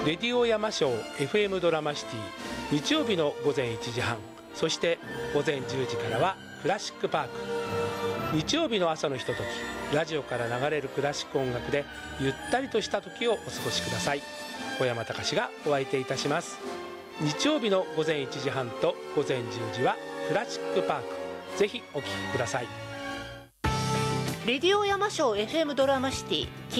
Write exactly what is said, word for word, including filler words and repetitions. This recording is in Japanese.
レディオ山椒 エフエム ドラマシティ、日曜日のごぜんいちじはん、そしてごぜんじゅうじからはクラシックパーク。日曜日の朝のひととき、ラジオから流れるクラシック音楽でゆったりとした時をお過ごしください。小山隆がお相手いたします。日曜日のごぜんいちじはんとごぜんじゅうじはクラシックパーク、ぜひお聴きください。 レディオ山椒 エフエム ドラマシティ